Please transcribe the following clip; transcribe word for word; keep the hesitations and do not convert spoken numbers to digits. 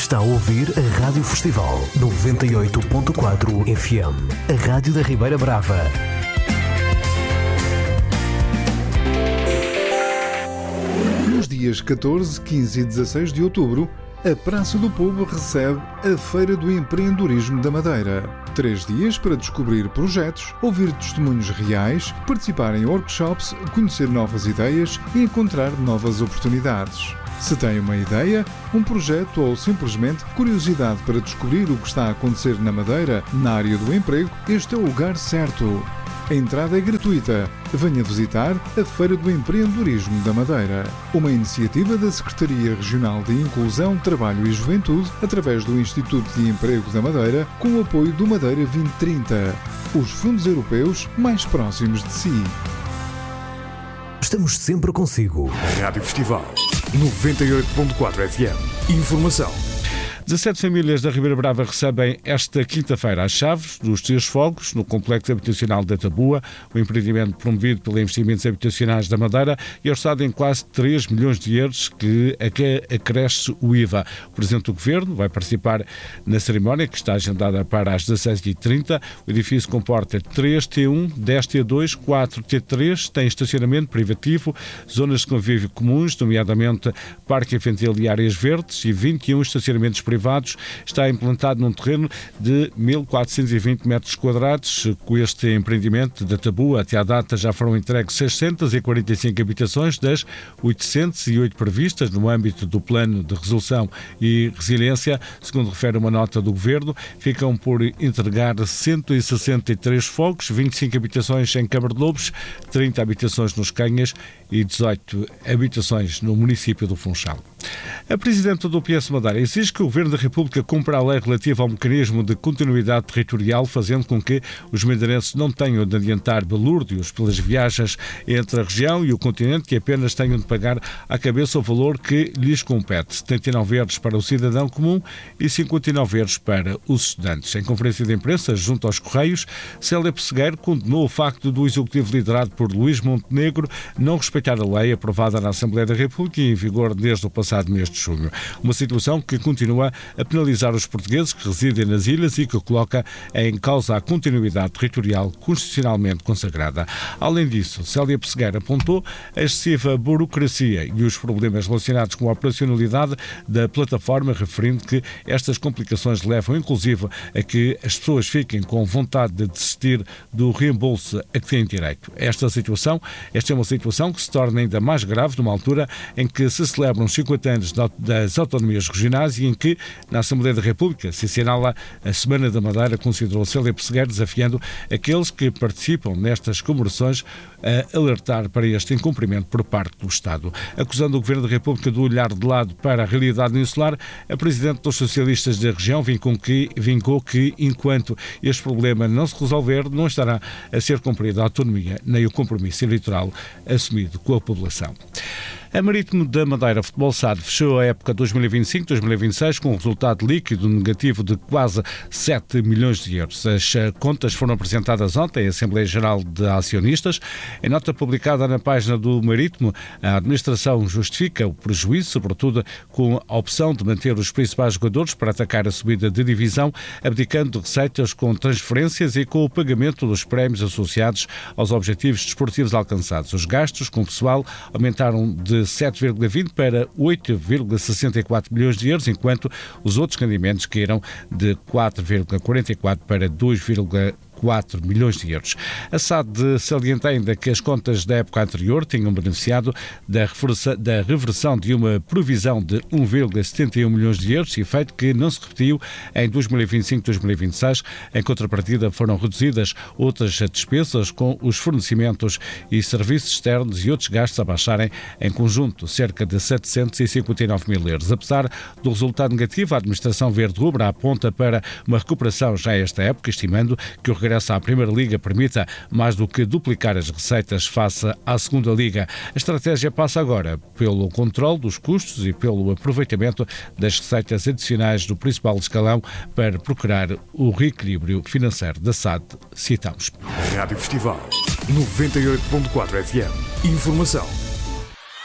Está a ouvir a Rádio Festival noventa e oito ponto quatro F M, a rádio da Ribeira Brava. Nos dias catorze, quinze e dezasseis de outubro, a Praça do Povo recebe a Feira do Empreendedorismo da Madeira. Três dias para descobrir projetos, ouvir testemunhos reais, participar em workshops, conhecer novas ideias e encontrar novas oportunidades. Se tem uma ideia, um projeto ou simplesmente curiosidade para descobrir o que está a acontecer na Madeira, na área do emprego, este é o lugar certo. A entrada é gratuita. Venha visitar a Feira do Empreendedorismo da Madeira, uma iniciativa da Secretaria Regional de Inclusão, Trabalho e Juventude, através do Instituto de Emprego da Madeira, com o apoio do Madeira vinte trinta, os fundos europeus mais próximos de si. Estamos sempre consigo. Rádio Festival noventa e oito ponto quatro F M. Informação. dezassete famílias da Ribeira Brava recebem esta quinta-feira as chaves dos Três Fogos, no Complexo Habitacional da Taboa, o empreendimento promovido pelos Investimentos Habitacionais da Madeira e orçado em quase três milhões de euros, que a que acresce o I V A. O Presidente do Governo vai participar na cerimónia, que está agendada para as dezassete e trinta. O edifício comporta três T um, dez T dois, quatro T três, tem estacionamento privativo, zonas de convívio comuns, nomeadamente parque infantil e áreas verdes, e vinte e um estacionamentos privados. privados, está implantado num terreno de mil quatrocentos e vinte metros quadrados. Com este empreendimento da Taboa, até à data já foram entregues seiscentas e quarenta e cinco habitações das oitocentas e oito previstas no âmbito do Plano de Resolução e Resiliência. Segundo refere uma nota do Governo, ficam por entregar cento e sessenta e três fogos, vinte e cinco habitações em Câmara de Lobos, trinta habitações nos Canhas e dezoito habitações no município do Funchal. A Presidenta do P S Madeira exige que o Governo da República cumpra a lei relativa ao mecanismo de continuidade territorial, fazendo com que os madeirenses não tenham de adiantar balúrdios pelas viagens entre a região e o continente, que apenas tenham de pagar à cabeça o valor que lhes compete, setenta e nove euros para o cidadão comum e cinquenta e nove euros para os estudantes. Em conferência de imprensa junto aos Correios, Célia Pessegueiro condenou o facto do Executivo liderado por Luís Montenegro não respeitar a lei aprovada na Assembleia da República e em vigor desde o passado mês de junho. Uma situação que continua a penalizar os portugueses que residem nas ilhas e que coloca em causa a continuidade territorial constitucionalmente consagrada. Além disso, Célia Pessegueiro apontou a excessiva burocracia e os problemas relacionados com a operacionalidade da plataforma, referindo que estas complicações levam inclusive a que as pessoas fiquem com vontade de desistir do reembolso a que têm direito. Esta situação, esta é uma situação que se torna ainda mais grave numa altura em que se celebram cinquenta anos das autonomias regionais e em que, na Assembleia da República, se assinala a Semana da Madeira, considerou Célia Pessegueiro, desafiando aqueles que participam nestas comemorações a alertar para este incumprimento por parte do Estado. Acusando o Governo da República de olhar de lado para a realidade insular, a Presidente dos Socialistas da região vincou que, vincou que, enquanto este problema não se resolver, não estará a ser cumprida a autonomia nem o compromisso eleitoral assumido com a população. A Marítimo da Madeira Futebol S A D fechou a época dois mil e vinte e cinco dois mil e vinte e seis com um resultado líquido negativo de quase sete milhões de euros. As contas foram apresentadas ontem à Assembleia Geral de Acionistas. Em nota publicada na página do Marítimo, a administração justifica o prejuízo, sobretudo com a opção de manter os principais jogadores para atacar a subida de divisão, abdicando de receitas com transferências e com o pagamento dos prémios associados aos objetivos desportivos alcançados. Os gastos com pessoal aumentaram de sete vírgula vinte para oito vírgula sessenta e quatro milhões de euros, enquanto os outros rendimentos caíram de quatro vírgula quarenta e quatro para dois vírgula quatro milhões de euros. A S A D salienta ainda que as contas da época anterior tinham beneficiado da, da reversão de uma provisão de um vírgula setenta e um milhões de euros, efeito que não se repetiu em dois mil e vinte e cinco dois mil e vinte e seis. Em contrapartida, foram reduzidas outras despesas, com os fornecimentos e serviços externos e outros gastos a baixarem em conjunto cerca de setecentos e cinquenta e nove mil euros. Apesar do resultado negativo, a administração verde-rubra aponta para uma recuperação já esta época, estimando que o regresso à Primeira Liga permita mais do que duplicar as receitas face à Segunda Liga. A estratégia passa agora pelo controle dos custos e pelo aproveitamento das receitas adicionais do principal escalão para procurar o reequilíbrio financeiro da S A D. Citamos. Rádio Festival noventa e oito ponto quatro F M. Informação.